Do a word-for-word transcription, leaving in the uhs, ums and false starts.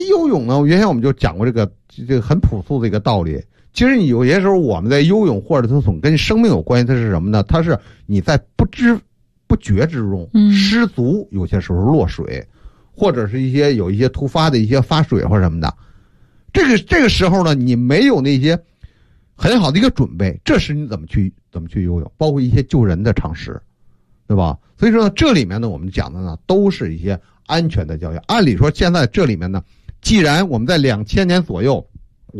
游泳呢，原先我们就讲过这个这个很朴素的一个道理。其实你有些时候我们在游泳或者它总跟生命有关系，它是什么呢？它是你在不知不觉之中失足，有些时候落水，或者是一些有一些突发的一些发水或者什么的。这个这个时候呢，你没有那些很好的一个准备，这时你怎么去怎么去游泳？包括一些救人的常识，对吧？所以说呢，这里面呢，我们讲的呢都是一些安全的教育。按理说，现在这里面呢，既然我们在两千年左右。